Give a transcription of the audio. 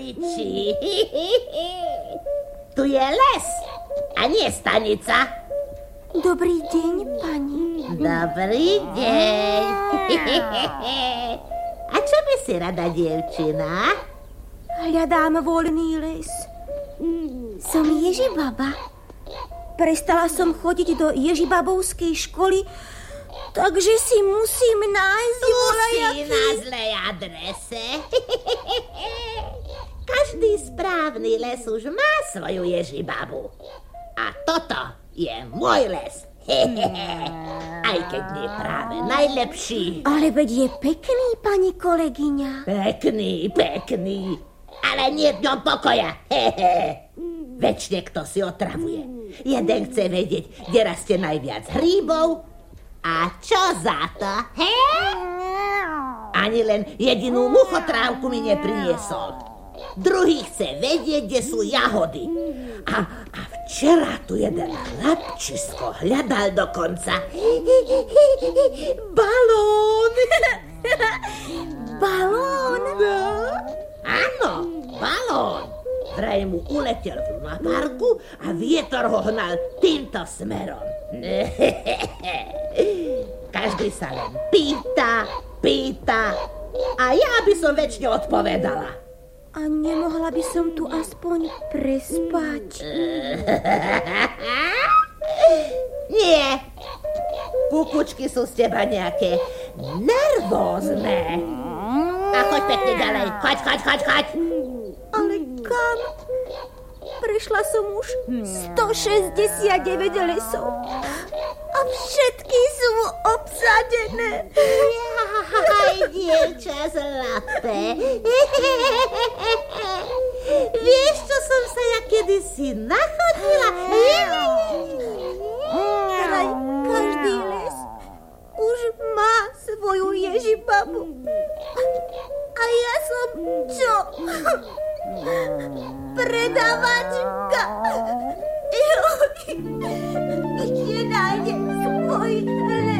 kričí. Tu je les a nie stanica. Dobrý deň, pani. Dobrý deň. A čo by si rada, dievčina? Hľadám voľný les. Som Ježibaba. Prestala som chodiť do Ježibabovskej školy, takže si musím nájsť voľajaký... Tu si na zlej adrese. Každý správny les už má svoju Ježibabu. A toto je môj les. Aj keď nie práve najlepší. Ale veď je pekný, pani kolegyňa. Pekný. Ale nie v ňom pokoja. Večne kto si otravuje. Jeden chce vedieť, kde rastie najviac hríbov. A čo za to? Ani len jedinú muchotrávku mi nepriniesol. Druhý chce vedieť, kde sú jahody. A včera tu jeden chlapčisko hľadal dokonca balón. Balón? No? Áno, balón. Vraj mu uletel v parku a vietor ho hnal týmto smerom. Každý sa len pýta a ja by som večne odpovedala. A nemohla by som tu aspoň prespať? Nie. Kukučky sú z teba nejaké nervózne. A choď pekne ďalej. Choď. Ale kam? Prešla som už 169 lesov. A všetky sú obsadené. Aj dievča zlaté. Vieš, čo som sa ja kedysi nachodila? Aj každý les už má svoju Ježibabu. A ja som čo? Predavačka. Kde nájdem svoj les?